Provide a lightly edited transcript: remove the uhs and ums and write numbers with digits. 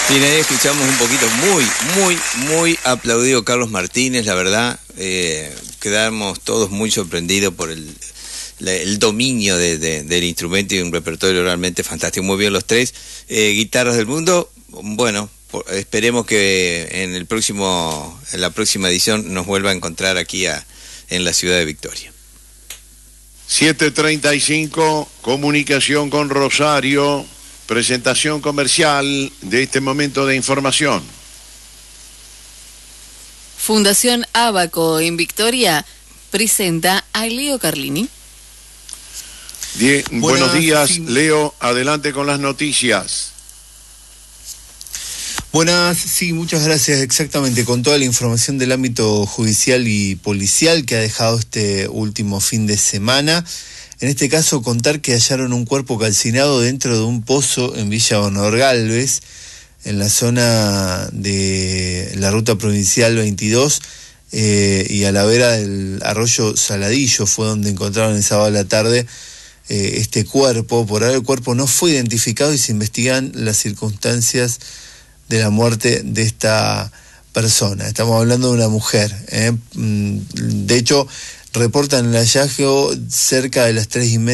Bien, ahí escuchamos un poquito muy aplaudido Carlos Martínez, la verdad. Quedamos todos muy sorprendidos por el dominio del instrumento y un repertorio realmente fantástico. Muy bien los tres. Guitarras del Mundo, bueno, esperemos que en la próxima edición nos vuelva a encontrar aquí en la ciudad de Victoria. 7:35, comunicación con Rosario, presentación comercial de este momento de información. Fundación Abaco en Victoria presenta a Leo Carlini. Buenos días, Leo, adelante con las noticias. Buenas, sí, muchas gracias. Exactamente, con toda la información del ámbito judicial y policial que ha dejado este último fin de semana. En este caso, contar que hallaron un cuerpo calcinado dentro de un pozo en Villa Honor Galvez, en la zona de la ruta provincial 22, y a la vera del arroyo Saladillo fue donde encontraron el sábado a la tarde este cuerpo. Por ahora el cuerpo no fue identificado y se investigan las circunstancias de la muerte de esta persona. Estamos hablando de una mujer. De hecho, reportan el hallazgo cerca de las 3:30